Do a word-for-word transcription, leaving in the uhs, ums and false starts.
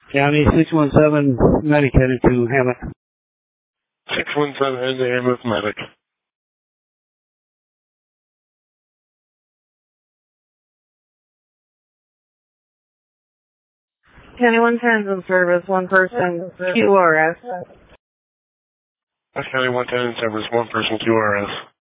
County six one seven, medic headed to Hammett. six one seven headed to Hammett, medic. County one ten in service, one person, Q R S. County one ten in service, one person, Q R S.